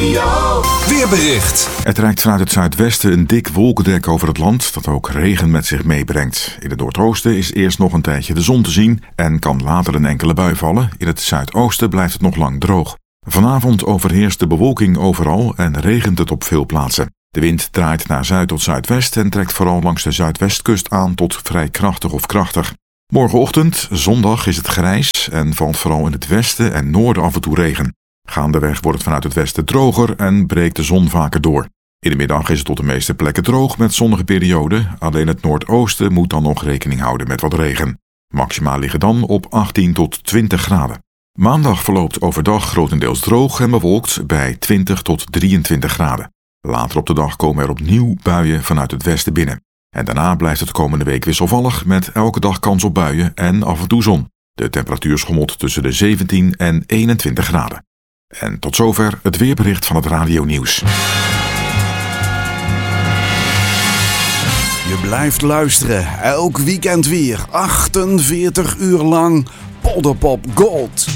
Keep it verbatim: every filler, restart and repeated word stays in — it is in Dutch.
Weerbericht. Het trekt vanuit het zuidwesten een dik wolkendek over het land dat ook regen met zich meebrengt. In het noordoosten is eerst nog een tijdje de zon te zien en kan later een enkele bui vallen. In het zuidoosten blijft het nog lang droog. Vanavond overheerst de bewolking overal en regent het op veel plaatsen. De wind draait naar zuid tot zuidwest en trekt vooral langs de zuidwestkust aan tot vrij krachtig of krachtig. Morgenochtend, zondag, is het grijs en valt vooral in het westen en noorden af en toe regen. Gaandeweg wordt het vanuit het westen droger en breekt de zon vaker door. In de middag is het tot de meeste plekken droog met zonnige perioden. Alleen het noordoosten moet dan nog rekening houden met wat regen. Maxima liggen dan op achttien tot twintig graden. Maandag verloopt overdag grotendeels droog en bewolkt bij twintig tot drieëntwintig graden. Later op de dag komen er opnieuw buien vanuit het westen binnen. En daarna blijft het komende week wisselvallig met elke dag kans op buien en af en toe zon. De temperatuur schommelt tussen de zeventien en eenentwintig graden. En tot zover het weerbericht van het Radio Nieuws. Je blijft luisteren, elk weekend weer, achtenveertig uur lang, Polderpop Gold.